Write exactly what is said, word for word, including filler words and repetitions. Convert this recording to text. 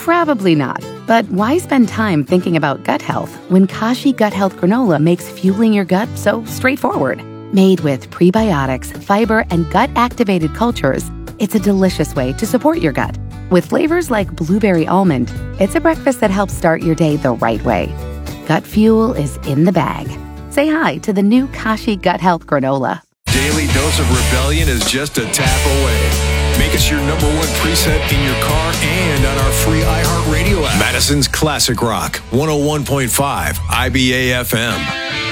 Probably not. But why spend time thinking about gut health when Kashi Gut Health Granola makes fueling your gut so straightforward? Made with prebiotics, fiber, and gut-activated cultures, it's a delicious way to support your gut. With flavors like blueberry almond, it's a breakfast that helps start your day the right way. Gut fuel is in the bag. Say hi to the new Kashi Gut Health Granola. Daily dose of rebellion is just a tap away. Make us your number one preset in your car and on our free iHeartRadio app. Madison's Classic Rock, one oh one point five I B A F M.